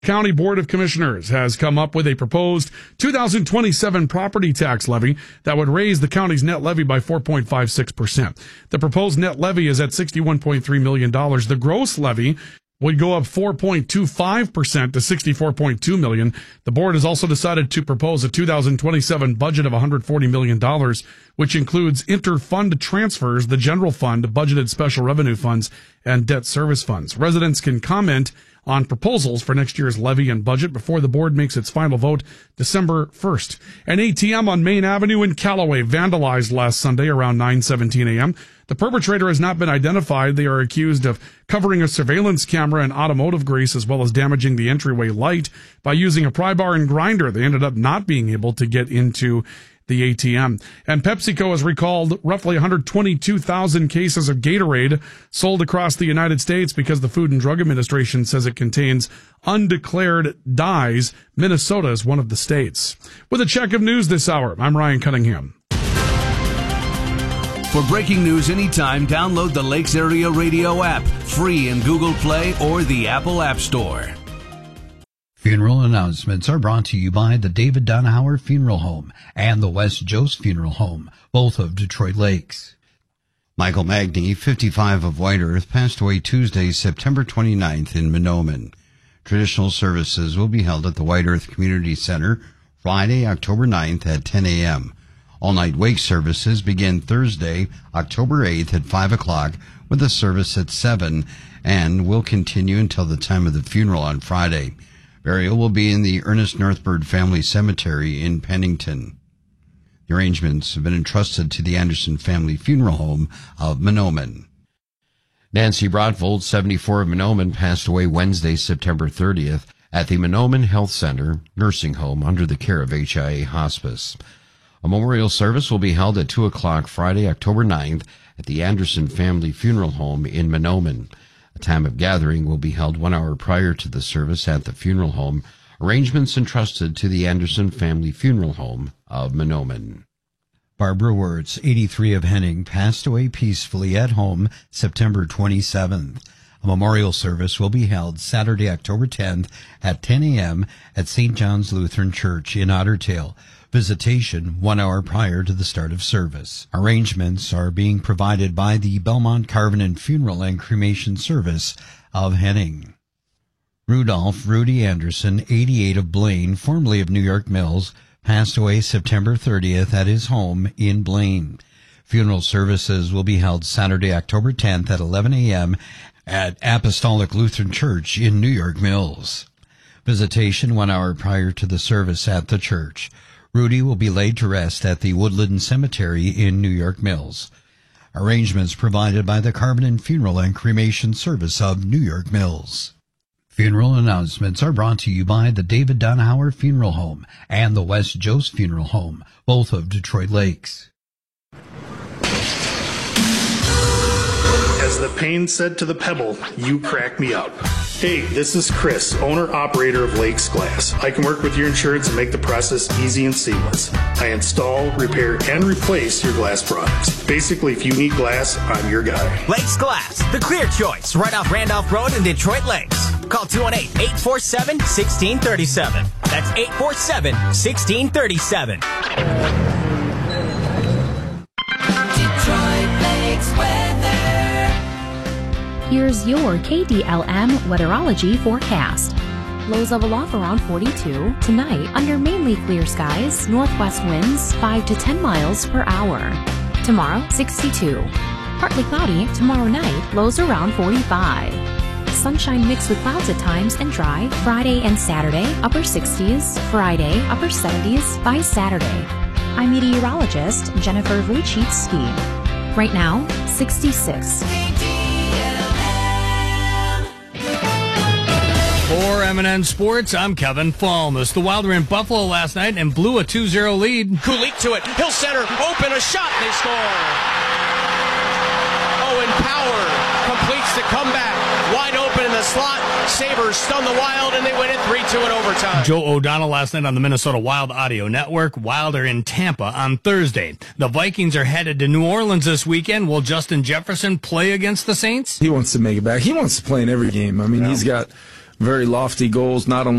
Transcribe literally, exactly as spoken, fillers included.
County Board of Commissioners has come up with a proposed two thousand twenty-seven property tax levy that would raise the county's net levy by four point five six percent. The proposed net levy is at sixty-one point three million dollars. The gross levy would go up four point two five percent to sixty-four point two million dollars. The board has also decided to propose a two thousand twenty-seven budget of one hundred forty million dollars, which includes inter-fund transfers, the general fund, budgeted special revenue funds, and debt service funds. Residents can comment on proposals for next year's levy and budget before the board makes its final vote December first. An A T M on Main Avenue in Callaway vandalized last Sunday around nine seventeen a.m. The perpetrator has not been identified. They are accused of covering a surveillance camera in automotive grease as well as damaging the entryway light by using a pry bar and grinder. They ended up not being able to get into the A T M. And PepsiCo has recalled roughly one hundred twenty-two thousand cases of Gatorade sold across the United States because the Food and Drug Administration says it contains undeclared dyes. Minnesota is one of the states. With a check of news this hour, I'm Ryan Cunningham. For breaking news anytime, download the Lakes Area Radio app, free in Google Play or the Apple App Store. Funeral announcements are brought to you by the David Donauer Funeral Home and the West Jost Funeral Home, both of Detroit Lakes. Michael Magny, fifty-five, of White Earth, passed away Tuesday, September twenty-ninth in Mahnomen. Traditional services will be held at the White Earth Community Center Friday, October ninth at ten a.m. All-night wake services begin Thursday, October eighth at five o'clock with a service at seven and will continue until the time of the funeral on Friday. Burial will be in the Ernest Northbird Family Cemetery in Pennington. The arrangements have been entrusted to the Anderson Family Funeral Home of Mahnomen. Nancy Brotvold, seventy-four, of Mahnomen, passed away Wednesday, September thirtieth at the Mahnomen Health Center Nursing Home under the care of H I A Hospice. A memorial service will be held at two o'clock Friday, October ninth at the Anderson Family Funeral Home in Mahnomen. A time of gathering will be held one hour prior to the service at the funeral home. Arrangements entrusted to the Anderson Family Funeral Home of Mahnomen. Barbara Wirtz, eighty-three, of Henning, passed away peacefully at home September twenty-seventh. A memorial service will be held Saturday, October tenth at ten a.m. at Saint John's Lutheran Church in Otter Tail. Visitation one hour prior to the start of service. Arrangements are being provided by the Belmont Carvenan Funeral and Cremation Service of Henning. Rudolph Rudy Anderson, eighty-eight, of Blaine, formerly of New York Mills, passed away September thirtieth at his home in Blaine. Funeral services will be held Saturday, October tenth at eleven a.m. at Apostolic Lutheran Church in New York Mills. Visitation one hour prior to the service at the church. Rudy will be laid to rest at the Woodland Cemetery in New York Mills. Arrangements provided by the Carvenan Funeral and Cremation Service of New York Mills. Funeral announcements are brought to you by the David Donauer Funeral Home and the West Jost Funeral Home, both of Detroit Lakes. As the pain said to the pebble, you crack me up. Hey, this is Chris, owner-operator of Lakes Glass. I can work with your insurance and make the process easy and seamless. I install, repair, and replace your glass products. Basically, if you need glass, I'm your guy. Lakes Glass, the clear choice, right off Randolph Road in Detroit Lakes. Call two one eight, eight four seven, one six three seven. That's eight four seven, one six three seven. Detroit Lakes weather. Here's your K D L M weatherology forecast. Lows level off around forty-two. Tonight, under mainly clear skies, northwest winds five to ten miles per hour. Tomorrow, sixty-two. Partly cloudy. Tomorrow night, lows around forty-five. Sunshine mixed with clouds at times and dry. Friday and Saturday, upper sixties. Friday, upper seventies by Saturday. I'm meteorologist Jennifer Vujicic. Right now, sixty-six. For M and N Sports, I'm Kevin Falmus. The Wild were in Buffalo last night and blew a two zero lead. Kulik to it. Hill center. Open. A shot. They score. Owen Power completes the comeback. Wide open in the slot. Sabres stun the Wild, and they win it three two in overtime. Joe O'Donnell last night on the Minnesota Wild Audio Network. Wild are in Tampa on Thursday. The Vikings are headed to New Orleans this weekend. Will Justin Jefferson play against the Saints? He wants to make it back. He wants to play in every game. I mean, yeah. he's got very lofty goals, not only